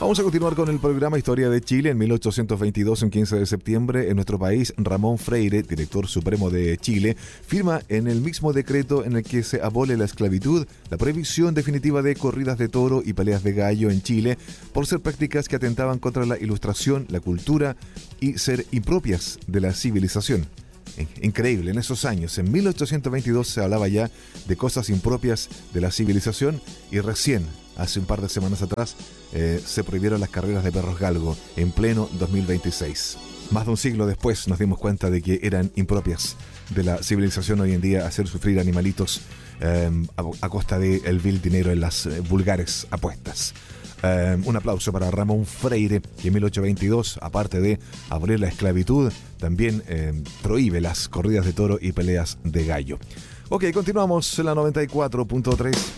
Vamos a continuar con el programa Historia de Chile. En 1822, un 15 de septiembre, en nuestro país, Ramón Freire, director supremo de Chile, firma en el mismo decreto en el que se abole la esclavitud, la prohibición definitiva de corridas de toro y peleas de gallo en Chile, por ser prácticas que atentaban contra la ilustración, la cultura y ser impropias de la civilización. Increíble, en esos años, en 1822 se hablaba ya de cosas impropias de la civilización y recién, hace un par de semanas atrás, se prohibieron las carreras de perros galgo en pleno 2026. Más de un siglo después nos dimos cuenta de que eran impropias de la civilización hoy en día hacer sufrir animalitos a costa del vil dinero en las vulgares apuestas. Un aplauso para Ramón Freire, que en 1822, aparte de abolir la esclavitud, también prohíbe las corridas de toro y peleas de gallo. Ok, continuamos en la 94.3.